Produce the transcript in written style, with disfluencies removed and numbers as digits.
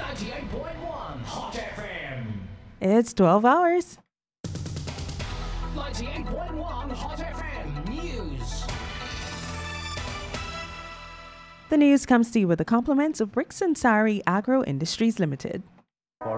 98.1 Hot FM. It's 12 hours. 98.1 Hot FM News. The news comes to you with the compliments of Bricks and Sari Agro Industries Limited.